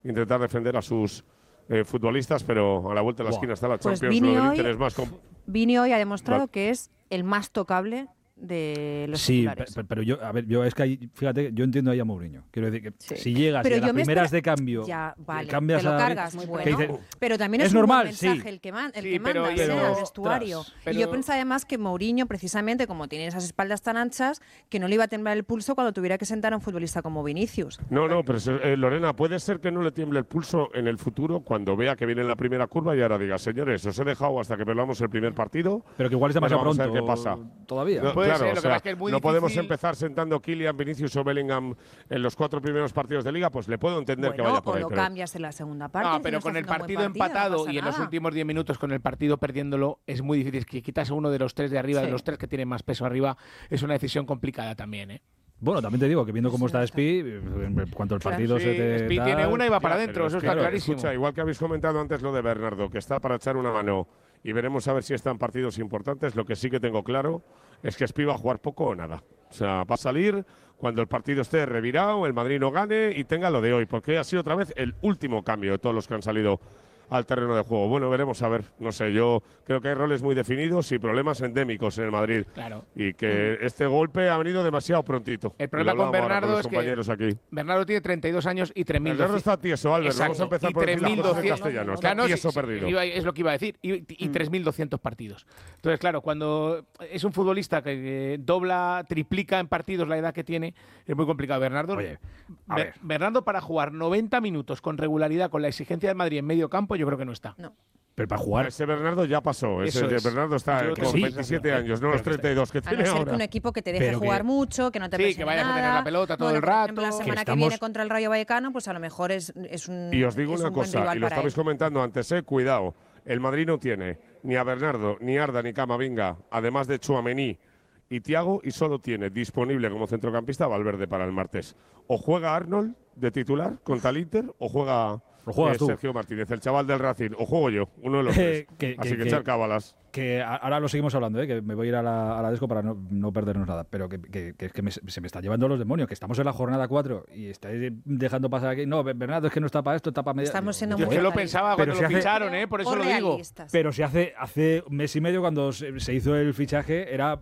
intentar defender a sus futbolistas, pero a la vuelta de la esquina está la Pues Champions. Vini hoy ha demostrado que es el más tocable de los titulares. Pero yo es que ahí, fíjate, yo entiendo ahí a Mourinho. Quiero decir que si llegas pero y a las primeras de cambio cambias te lo a cargas, pero también es normal, un buen mensaje el que manda al vestuario. Y yo pensaba además que Mourinho, precisamente como tiene esas espaldas tan anchas, que no le iba a temblar el pulso cuando tuviera que sentar a un futbolista como Vinicius. No, pero Lorena, puede ser que no le tiemble el pulso en el futuro cuando vea que viene la primera curva y ahora diga, señores, os he dejado hasta que perdamos el primer partido. Pero que igual es demasiado pronto. A ver qué pasa. Todavía. No, claro, o sea, que es muy difícil. Podemos empezar sentando Kylian, Vinicius o Bellingham en los 4 primeros partidos de Liga, pues le puedo entender que vaya por ahí. O lo cambias en la segunda parte. No, pero con el partido empatado y en los últimos 10 minutos con el partido perdiéndolo es muy difícil. Que quitas a uno de los 3 de arriba, de los 3 que tienen más peso arriba, es una decisión complicada también, ¿eh? Bueno, también te digo que viendo cómo está Spi, en cuanto el partido se te Spi tiene una y va para adentro, eso está clarísimo. Escucha, igual que habéis comentado antes lo de Bernardo, que está para echar una mano y veremos a ver si están partidos importantes. Lo que sí que tengo claro es que Spi va a jugar poco o nada. O sea, va a salir cuando el partido esté revirado, el Madrid no gane y tenga lo de hoy, porque ha sido otra vez el último cambio de todos los que han salido al terreno de juego. Bueno, veremos a ver. No sé, yo creo que hay roles muy definidos y problemas endémicos en el Madrid. Claro. Y que este golpe ha venido demasiado prontito. El problema con Bernardo es que aquí. Bernardo tiene 32 años y 3.200. Bernardo está tieso, Albert. Vamos a empezar por decir las cosas en castellano. Está tieso perdido. Es lo que iba a decir. Y 3.200 partidos. Entonces, claro, cuando es un futbolista que dobla, triplica en partidos la edad que tiene, es muy complicado. Bernardo, Bernardo para jugar 90 minutos con regularidad, con la exigencia del Madrid en medio campo, yo creo que no está. No. Pero para jugar. Ese Bernardo ya pasó. Ese Bernardo está con 27 años, no los 32 que tiene ahora. Que un equipo que te deje jugar mucho, que no te presione que vayas nada. a tener la pelota todo el rato. Por ejemplo, la semana que viene contra el Rayo Vallecano, pues a lo mejor es un. Y os digo una cosa, y lo estabais comentando antes, cuidado. El Madrid no tiene ni a Bernardo, ni Arda, ni Camavinga, además de Tchouaméni y Thiago, y solo tiene disponible como centrocampista Valverde para el martes. O juega Arnold de titular contra el Inter, o juega Sergio Martínez, el chaval del Racing, o juego yo, uno de los tres. Así que echar cábalas. Que ahora lo seguimos hablando, que me voy a ir a la desco para no perdernos nada, pero que se me está llevando los demonios, que estamos en la jornada 4 y estáis dejando pasar aquí. No, Bernardo, es que no está para esto, está para media. Estamos siendo muy Yo lo pensaba cuando lo ficharon, por eso lo digo. Pero si hace un mes y medio cuando se hizo el fichaje, era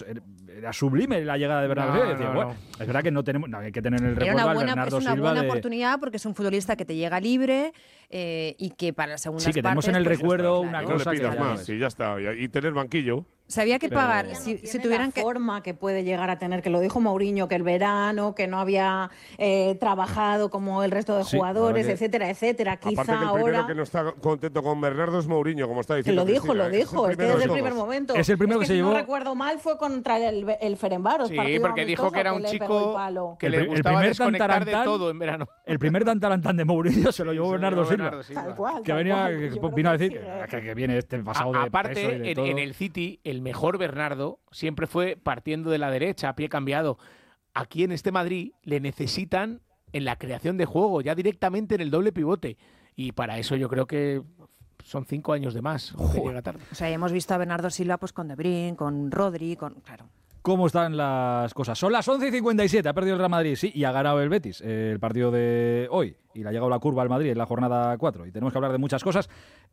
sublime la llegada de Bernardo. Bueno, es verdad que no tenemos, hay que tener en el recuerdo al Bernardo Silva. Es una buena oportunidad porque es un futbolista que te llega libre y que para las segundas partes. Sí, que tenemos en el recuerdo una cosa. No le pidas más, y ya está. Y tener banquillo. Se había que pagar, si tuvieran la forma que puede llegar a tener, que lo dijo Mourinho, que el verano, que no había trabajado como el resto de jugadores, etcétera, etcétera. Quizá aparte que el primero que no está contento con Bernardo es Mourinho, como está diciendo. Que lo dijo, es que desde el primer momento. Es el primero que se llevó. Si no recuerdo mal, fue contra el Ferencváros. Sí, porque dijo que era un chico que le gustaba desconectar de todo en verano. El primer tantarantán de Mourinho se lo llevó Bernardo Silva. Tal cual. Que vino a decir que viene este pasado de aparte, en el City, el mejor Bernardo siempre fue partiendo de la derecha, a pie cambiado. Aquí en este Madrid le necesitan en la creación de juego, ya directamente en el doble pivote. Y para eso yo creo que son 5 años de más. Llega tarde. O sea, hemos visto a Bernardo Silva pues con De Bruyne, con Rodri, claro. ¿Cómo están las cosas? Son las 11:57, ha perdido el Real Madrid, sí, y ha ganado el Betis el partido de hoy. Y le ha llegado la curva al Madrid en la jornada 4. Y tenemos que hablar de muchas cosas.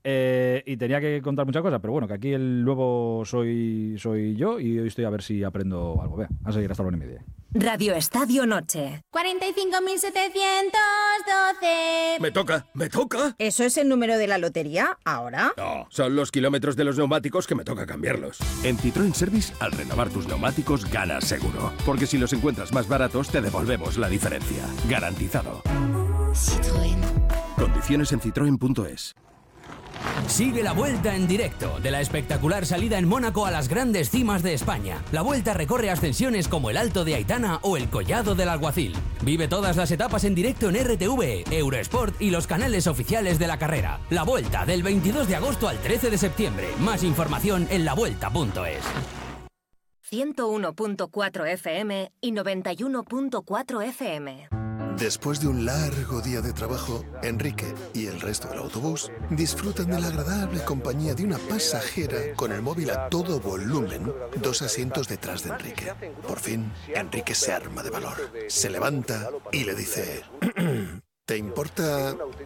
Y tenía que contar muchas cosas, pero bueno, que aquí el nuevo soy yo y hoy estoy a ver si aprendo algo. Vea, a seguir hasta la 1:30. Radio Estadio Noche. 45.712. Me toca. ¿Eso es el número de la lotería ahora? No, son los kilómetros de los neumáticos que me toca cambiarlos. En Citroën Service, al renovar tus neumáticos, ganas seguro. Porque si los encuentras más baratos, te devolvemos la diferencia. Garantizado. Citroën. Condiciones en citroen.es. Sigue la Vuelta en directo de la espectacular salida en Mónaco a las grandes cimas de España. La Vuelta recorre ascensiones como el Alto de Aitana o el Collado del Alguacil. Vive todas las etapas en directo en RTV, Eurosport y los canales oficiales de la carrera. La Vuelta del 22 de agosto al 13 de septiembre. Más información en lavuelta.es. 101.4 FM y 91.4 FM. Después de un largo día de trabajo, Enrique y el resto del autobús disfrutan de la agradable compañía de una pasajera con el móvil a todo volumen, 2 asientos detrás de Enrique. Por fin, Enrique se arma de valor, se levanta y le dice: ¿Te importa